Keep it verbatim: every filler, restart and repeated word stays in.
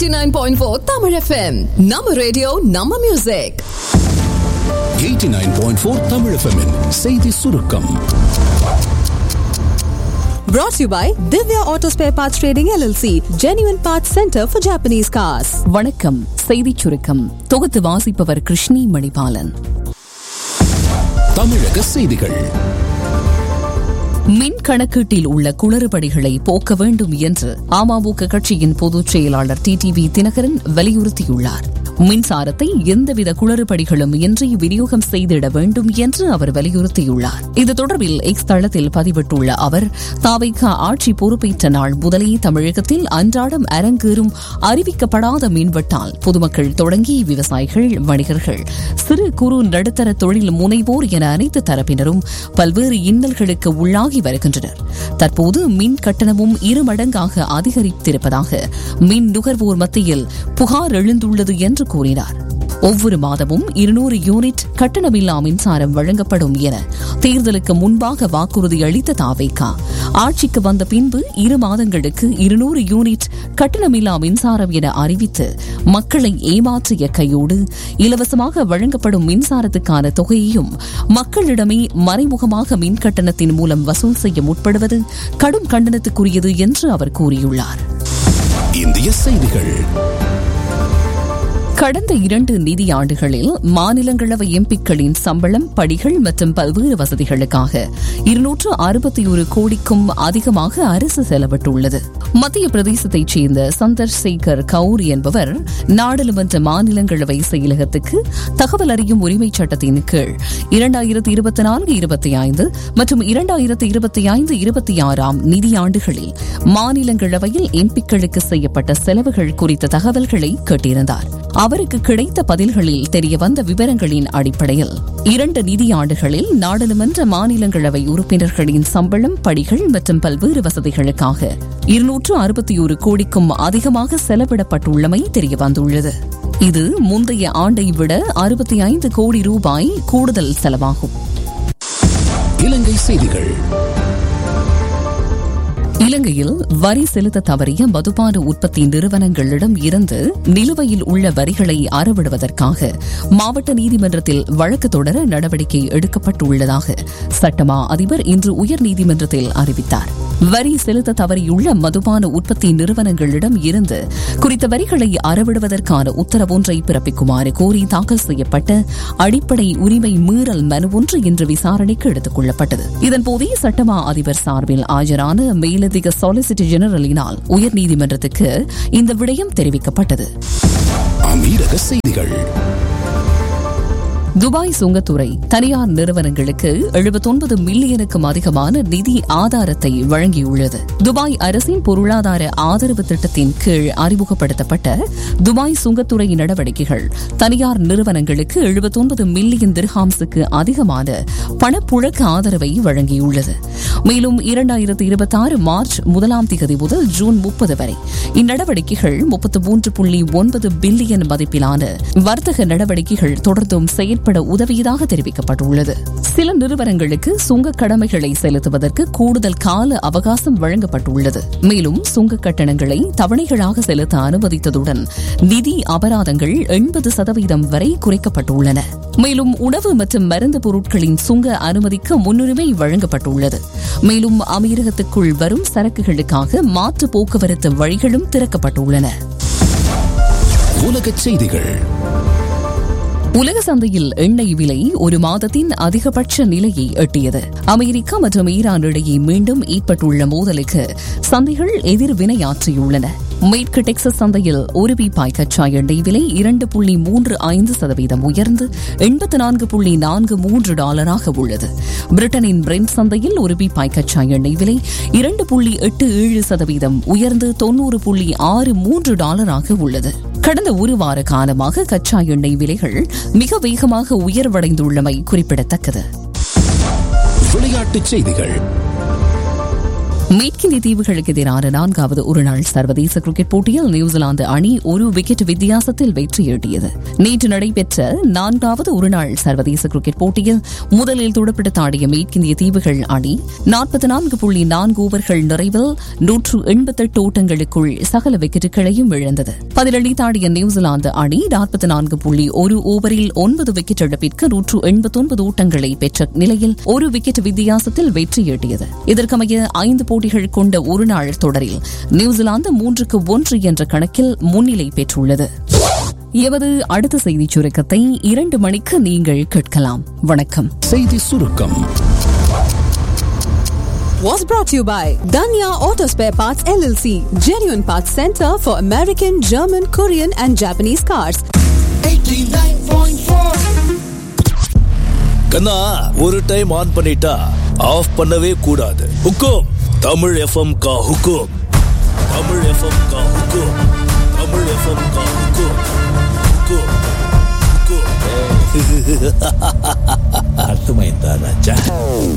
eighty-nine point four Tamil F M. நம்ம radio நம்ம music. eighty-nine point four Tamil F M -இன் செய்தி சுருக்கம். Brought to you by Divya Auto Spare Parts Trading L L C, Genuine Parts Center for Japanese Cars. வணக்கம். செய்தி சுருக்கம் தொகுத்து வாசிப்பவர் கிருஷ்ணி மணிபாலன். தமிழக செய்திகள். மின் கணக்கீட்டில் உள்ள குளறுபடிகளை போக்க வேண்டும் என்று அமமுக கட்சியின் பொதுச் செயலாளர் டி டி வி தினகரன் வலியுறுத்தியுள்ளார். மின்சாரத்தை எந்தவித குளறுபடிகளும் இன்றி விநியோகம் செய்திட வேண்டும் என்று அவர் வலியுறுத்தியுள்ளார். இது தொடர்பில் எக்ஸ் தளத்தில் பதிவிட்டுள்ள அவர், தாவைக்க ஆட்சி பொறுப்பேற்ற நாள் முதலே தமிழகத்தில் அன்றாடம் அரங்கேறும் அறிவிக்கப்படாத மின்வெட்டால் பொதுமக்கள் தொடங்கி விவசாயிகள், வணிகர்கள், சிறு குறு நடுத்தர தொழில் முனைவோர் என அனைத்து தரப்பினரும் பல்வேறு இன்னல்களுக்கு உள்ளாகி வருகின்றனர். தற்போது மின் கட்டணமும் இருமடங்காக அதிகரித்திருப்பதாக மின் நுகர்வோர் மத்தியில் புகார் எழுந்துள்ளது என்று கூறினார். ஒவ்வொரு மாதமும் இருநூறு யூனிட் கட்டணமில்லா மின்சாரம் வழங்கப்படும் என தேர்தலுக்கு முன்பாக வாக்குறுதி அளித்த தாவேகா ஆட்சிக்கு வந்த பின்பு இரு மாதங்களுக்கு இருநூறு யூனிட் கட்டணமில்லா மின்சாரம் என அறிவித்து மக்களை ஏமாற்றிய கையோடு இலவசமாக வழங்கப்படும் மின்சாரத்துக்கான தொகையையும் மக்களிடமே மறைமுகமாக மின் கட்டணத்தின் மூலம் வசூல் செய்ய முற்படுவது கடும் கண்டனத்துக்குரியது என்று அவர் கூறியுள்ளார். இந்திய செய்திகள். கடந்த இரண்டு நிதியாண்டுகளில் மாநிலங்களவை எம்பிக்களின் சம்பளம், படிகள் மற்றும் பல்வேறு வசதிகளுக்காக இருநூற்று அறுபத்தி ஒரு கோடிக்கும் அதிகமாக அரசு செலவிட்டுள்ளது. மத்திய பிரதேசத்தைச் சேர்ந்த சந்தர் சேகர் கவுர் என்பவர் நாடாளுமன்ற மாநிலங்களவை செயலகத்துக்கு தகவல் அறியும் உரிமை சட்டத்தின் கீழ் இரண்டாயிரத்தி இருபத்தி நான்கு இருபத்தி ஐந்து மற்றும் இரண்டாயிரத்தி இருபத்தி ஐந்து இருபத்தி ஆறாம் நிதியாண்டுகளில் மாநிலங்களவையில் எம்பிக்களுக்கு செய்யப்பட்ட செலவுகள் குறித்த தகவல்களை கேட்டிருந்தார். அவருக்கு கிடைத்த பதில்களில் தெரியவந்த விவரங்களின் அடிப்படையில் இரண்டு நிதியாண்டுகளில் நாடாளுமன்ற மாநிலங்களவை உறுப்பினர்களின் சம்பளம், படிகள் மற்றும் பல்வேறு வசதிகளுக்காக இருநூற்று அறுபத்தி ஒரு கோடிக்கும் அதிகமாக செலவிடப்பட்டுள்ளமை தெரியவந்துள்ளது. இது முந்தைய ஆண்டை விட அறுபத்தி ஐந்து கோடி ரூபாய் கூடுதல் செலவாகும். இலங்கை செய்திகள். இலங்கையில் வரி செலுத்த தவறிய மதுபான உற்பத்தி நிறுவனங்களிடம் இருந்து நிலுவையில் உள்ள வரிகளை அறவிடுவதற்காக மாவட்ட நீதிமன்றத்தில் வழக்கு தொடர நடவடிக்கை எடுக்கப்பட்டுள்ளதாக சட்டமா அதிபர் இன்று உயர்நீதிமன்றத்தில் அறிவித்தார். வரி செலுத்த தவறியுள்ள மதுபான உற்பத்தி நிறுவனங்களிடம் இருந்து குறித்த வரிகளை அறவிடுவதற்கான உத்தரவொன்றை பிறப்பிக்குமாறு கோரி தாக்கல் செய்யப்பட்ட அடிப்படை உரிமை மீறல் மனு ஒன்று இன்று விசாரணைக்கு எடுத்துக் கொள்ளப்பட்டது. இதன்போதே சட்டமா அதிபர் சார்பில் ஆஜரான மேலதிக சொலிசிட்டர் ஜெனரலினால் உயர்நீதிமன்றத்துக்கு இந்த விடயம் தெரிவிக்கப்பட்டது. அமீரக செய்திகள். துபாய் சுங்கத்துறை தனியார் நிறுவனங்களுக்கு எழுபத்தி ஒன்பது மில்லியனுக்கும் அதிகமான நிதி ஆதாரத்தை வழங்கியுள்ளது. துபாய் அரசின் பொருளாதார ஆதரவு திட்டத்தின் கீழ் அறிமுகப்படுத்தப்பட்ட துபாய் சுங்கத்துறை நடவடிக்கைகள் தனியார் நிறுவனங்களுக்கு எழுபத்தி ஒன்பது மில்லியன் திர்ஹாம்ஸுக்கு அதிகமான பணப்புழக்க ஆதரவை வழங்கியுள்ளது. மேலும் இரண்டாயிரத்தி இருபத்தி ஆறு மார்ச் முதலாம் தேதி முதல் ஜூன் முப்பது வரை இந்நடவடிக்கைகள் முப்பத்தி மூன்று புள்ளி ஒன்பது பில்லியன் மதிப்பிலான வர்த்தக நடவடிக்கைகள் தொடர்ந்தும் செயல் உதவியதாக தெரிவிக்கப்பட்டுள்ளது. சில நிறுவனங்களுக்கு சுங்க கடமைகளை செலுத்துவதற்கு கூடுதல் கால அவகாசம் வழங்கப்பட்டுள்ளது. மேலும் சுங்க கட்டணங்களை தவணைகளாக செலுத்த அனுமதித்ததுடன் நிதி அபராதங்கள் எண்பது சதவீதம் வரை குறைக்கப்பட்டுள்ளன. மேலும் உணவு மற்றும் மருந்து பொருட்களின் சுங்க அனுமதிக்கு முன்னுரிமை வழங்கப்பட்டுள்ளது. மேலும் அமீரகத்துக்குள் வரும் சரக்குகளுக்காக மாற்று போக்குவரத்து வழிகளும் திறக்கப்பட்டுள்ளன. உலகச் செய்திகள். உலக சந்தையில் எண்ணெய் விலை ஒரு மாதத்தின் அதிகபட்ச நிலையை எட்டியது. அமெரிக்கா மற்றும் ஈரான் இடையே மீண்டும் ஏற்பட்டுள்ள மோதலுக்கு சந்தைகள் எதிர்வினையாற்றியுள்ளன. மேற்கு டெக்சஸ் சந்தையில் ஒரு பீப்பாய் கச்சா எண்ணெய் விலை இரண்டு புள்ளி மூன்று ஐந்து சதவீதம் உயர்ந்து எண்பத்தி நான்கு புள்ளி நான்கு மூன்று டாலராக உள்ளது. பிரிட்டனின் பிரெண்ட் சந்தையில் ஒரு பீப்பாய் கச்சா எண்ணெய் விலை இரண்டு புள்ளி எட்டு ஏழு சதவீதம் உயர்ந்து தொன்னூறு புள்ளி ஆறு மூன்று டாலராக உள்ளது. கடந்த ஒரு வார காலமாக கச்சா எண்ணெய் விலைகள் மிக வேகமாக உயர்வடைந்துள்ளமை குறிப்பிடத்தக்கது. விளையாட்டுச் செய்திகள். மேற்கிந்திய தீவுகளுக்கு எதிரான நான்காவது ஒருநாள் சர்வதேச கிரிக்கெட் போட்டியில் நியூசிலாந்து அணி ஒரு விக்கெட் வித்தியாசத்தில் வெற்றியீட்டியது. நேற்று நடைபெற்ற நான்காவது ஒருநாள் சர்வதேச கிரிக்கெட் போட்டியில் முதலில் துடுப்படுத்த ஆடிய மேற்கிந்திய தீவுகள் அணி நாற்பத்தி நான்கு புள்ளி நான்கு ஓவர்கள் நிறைவில் நூற்று எண்பத்தெட்டு ஓட்டங்களுக்குள் சகல விக்கெட்டுகளையும் இழந்தது. பதிலளித்தாடிய நியூசிலாந்து அணி நாற்பத்தி நான்கு புள்ளி ஒரு ஓவரில் ஒன்பது விக்கெட் இழப்பிற்கு நூற்று எண்பத்தி ஒன்பது ஓட்டங்களை பெற்ற நிலையில் ஒரு விக்கெட் வித்தியாசத்தில் வெற்றியீட்டியது. இதற்கமைய ஐந்து போட்டிகள் கொண்ட ஒருநாள் தொடரில் நியூசிலாந்து மூன்றுக்கு ஒன்று என்ற கணக்கில் முன்னிலை பெற்றுள்ளது. எவது அடுத்த செய்தி சுருக்கத்தை இரண்டு மணிக்கு நீங்கள் கேட்கலாம். வணக்கம். செய்தி சுருக்கம் was brought to you by Danya Auto Spare Parts L L C, Genuine Parts Center for American, German, Korean and Japanese cars. eighty-nine point four கண்ணா, ஒரு டைம் ஆன் பண்ணிட்டா ஆஃப் பண்ணவே கூடாது. ஹுக்கும் தமிழ் எஃப்எம் கா ஹுக்கும், தமிழ் எஃப்எம் கா ஹுக்கும், தமிழ் எஃப்எம் கா ஹுக்கும், ஹுக்கும் ஹுக்கும். அர்த்தமாயிருந்தா ராஜா?